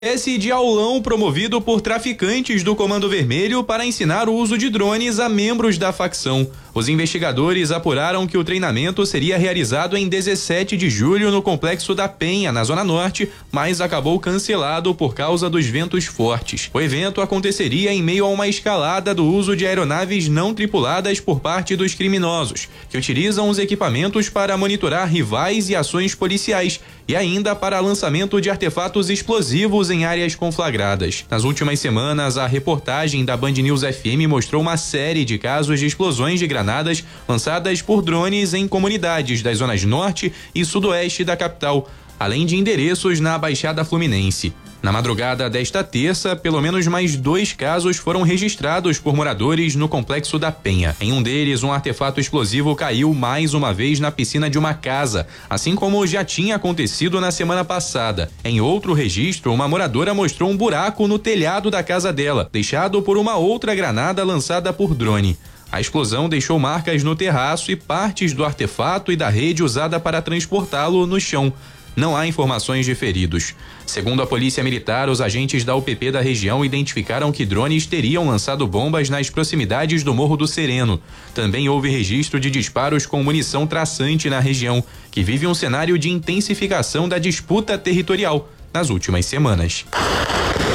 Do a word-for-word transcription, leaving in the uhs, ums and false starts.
Esse de aulão promovido por traficantes do Comando Vermelho para ensinar o uso de drones a membros da facção. Os investigadores apuraram que o treinamento seria realizado em dezessete de julho no Complexo da Penha, na Zona Norte, mas acabou cancelado por causa dos ventos fortes. O evento aconteceria em meio a uma escalada do uso de aeronaves não tripuladas por parte dos criminosos, que utilizam os equipamentos para monitorar rivais e ações policiais e ainda para lançamento de artefatos explosivos em áreas conflagradas. Nas últimas semanas, a reportagem da Band News F M mostrou uma série de casos de explosões de granadas lançadas por drones em comunidades das zonas norte e sudoeste da capital, além de endereços na Baixada Fluminense. Na madrugada desta terça, pelo menos mais dois casos foram registrados por moradores no Complexo da Penha. Em um deles, um artefato explosivo caiu mais uma vez na piscina de uma casa, assim como já tinha acontecido na semana passada. Em outro registro, uma moradora mostrou um buraco no telhado da casa dela, deixado por uma outra granada lançada por drone. A explosão deixou marcas no terraço e partes do artefato e da rede usada para transportá-lo no chão. Não há informações de feridos. Segundo a Polícia Militar, os agentes da U P P da região identificaram que drones teriam lançado bombas nas proximidades do Morro do Sereno. Também houve registro de disparos com munição traçante na região, que vive um cenário de intensificação da disputa territorial nas últimas semanas.